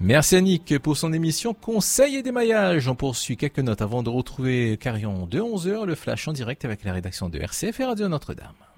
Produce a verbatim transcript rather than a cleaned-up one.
Merci Annick pour son émission Conseil et démaillage. On poursuit quelques notes avant de retrouver Carion de onze heures, le flash en direct avec la rédaction de R C F et Radio Notre-Dame.